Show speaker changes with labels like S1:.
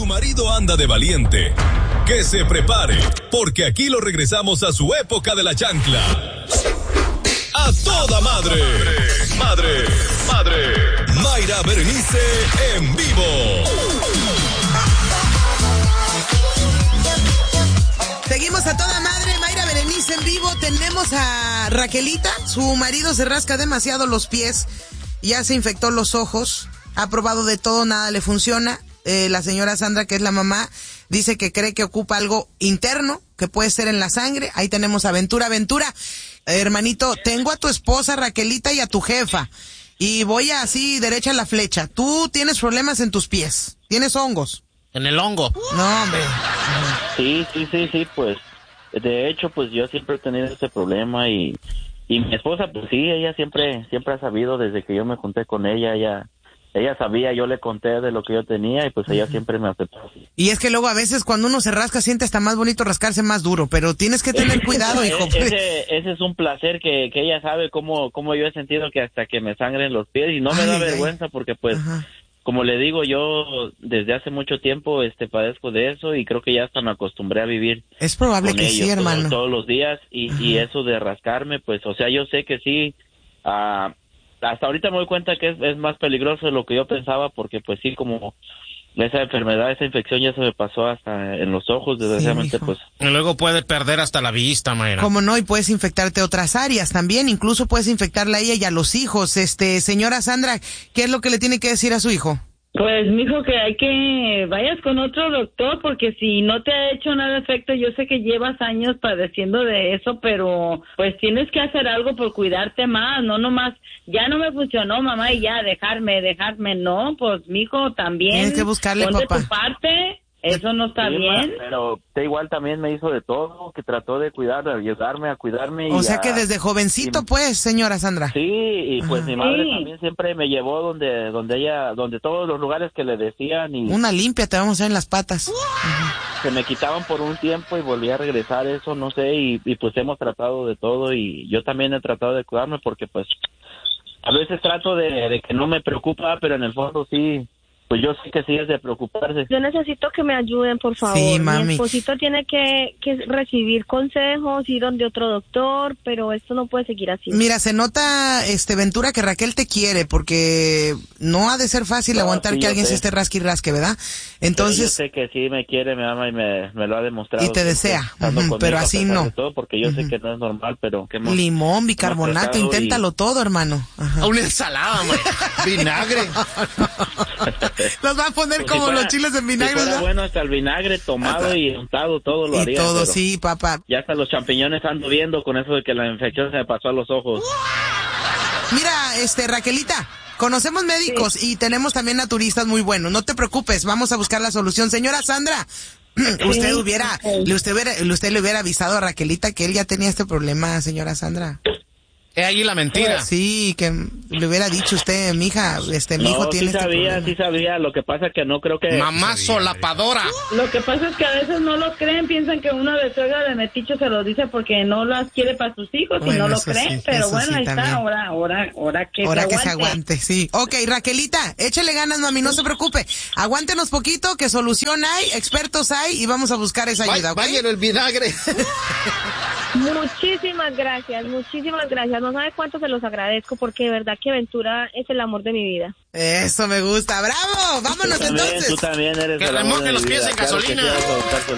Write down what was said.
S1: su marido anda de valiente, que se prepare, porque aquí lo regresamos a su época de la chancla. ¡A toda madre! ¡Madre! Mayra Berenice en vivo.
S2: Seguimos a toda madre, Mayra Berenice en vivo. Tenemos a Raquelita. Su marido se rasca demasiado los pies. Ya se infectó los ojos. Ha probado de todo, nada le funciona. La señora Sandra, que es la mamá, dice que cree que ocupa algo interno, que puede ser en la sangre. Ahí tenemos a Ventura. Hermanito, tengo a tu esposa Raquelita y a tu jefa. Y voy así, derecha a la flecha. Tú tienes problemas en tus pies. ¿Tienes hongos?
S3: En el hongo.
S2: No, hombre.
S4: Sí, pues, de hecho, pues yo siempre he tenido ese problema y mi esposa, pues sí, ella siempre ha sabido desde que yo me junté con ella, ella sabía, yo le conté de lo que yo tenía y pues ella siempre me aceptó.
S2: Y es que luego a veces cuando uno se rasca siente hasta más bonito rascarse más duro, pero tienes que tener cuidado, hijo.
S4: Ese es un placer que ella sabe cómo yo he sentido que hasta que me sangren los pies y no me da vergüenza porque pues, como le digo, yo desde hace mucho tiempo padezco de eso y creo que ya hasta me acostumbré a vivir.
S2: Es probable
S4: con
S2: que
S4: ellos
S2: sí, hermano.
S4: Todos los días y eso de rascarme, pues, o sea, yo sé que sí, hasta ahorita me doy cuenta que es más peligroso de lo que yo pensaba porque pues sí, como esa enfermedad, esa infección ya se me pasó hasta en los ojos, desgraciadamente,
S2: sí,
S4: pues.
S3: Y luego puede perder hasta la vista, Mayra.
S2: ¿Cómo no? Y puedes infectarte otras áreas también, incluso puedes infectarla a ella y a los hijos. Señora Sandra, ¿qué es lo que le tiene que decir a su hijo?
S5: Pues, mijo, que hay que vayas con otro doctor, porque si no te ha hecho nada de efecto, yo sé que llevas años padeciendo de eso, pero pues tienes que hacer algo por cuidarte más, no nomás, ya no me funcionó, mamá, y ya, dejarme, no, pues, mijo, también.
S2: Tienes que buscarle,
S5: ponte
S2: papá.
S5: tu parte. Eso no está bien.
S4: Pero igual también me hizo de todo, que trató de cuidar, de ayudarme a cuidarme.
S2: O sea que desde jovencito, pues, señora Sandra.
S4: Sí, y pues mi madre también siempre me llevó donde todos los lugares que le decían. Y
S2: una limpia te vamos a hacer en las patas.
S4: Se me quitaban por un tiempo y volví a regresar, eso no sé, y pues hemos tratado de todo y yo también he tratado de cuidarme porque pues a veces trato de que no me preocupa, pero en el fondo sí. Pues yo sé que sí es de preocuparse.
S6: Yo necesito que me ayuden, por favor.
S2: Sí, mami.
S6: Mi esposito tiene que recibir consejos, ir donde otro doctor, pero esto no puede seguir así.
S2: Mira, se nota, Ventura, que Raquel te quiere, porque no ha de ser fácil aguantar que alguien se esté rasque y rasque, ¿verdad? Entonces.
S4: Yo sé que sí me quiere, me ama y me lo ha demostrado.
S2: Y te desea, pero así no.
S4: Todo porque yo sé que no es normal, pero que
S2: limón, bicarbonato, inténtalo todo, hermano.
S3: Una ensalada, man. Vinagre.
S2: Los va a poner pues como los chiles en vinagre.
S4: Si fuera bueno, hasta el vinagre tomado y untado, todo lo haría.
S2: Y todo, sí, papá.
S4: Ya hasta los champiñones ando viendo con eso de que la infección se me pasó a los ojos.
S2: Mira, Raquelita, conocemos médicos y tenemos también naturistas muy buenos. No te preocupes, vamos a buscar la solución. Señora Sandra, usted le hubiera avisado a Raquelita que él ya tenía este problema, señora Sandra.
S3: Es ahí la mentira.
S2: Sí, que le hubiera dicho usted, mija, mi hijo tiene este problema.
S4: Sí sabía, lo que pasa que no creo que...
S3: Mamá solapadora.
S5: Lo que pasa es que a veces no lo creen, piensan que uno de suegra de metiche se lo dice porque no las quiere para sus hijos y no lo creen, pero bueno, ahí está, ahora que
S2: se aguante, sí. Ok, Raquelita, échele ganas, mami, no se preocupe. Aguántenos poquito, que solución hay, expertos hay y vamos a buscar esa ayuda, ¿ok?
S3: Vayan el vinagre.
S6: Muchísimas gracias. No sabe cuánto se los agradezco porque de verdad que Ventura es el amor de mi vida.
S2: Eso me gusta, bravo, vámonos entonces.
S4: Tú también eres
S3: que
S4: el amor de
S3: los
S4: mi
S3: pies
S4: vida.
S3: en gasolina.
S4: Claro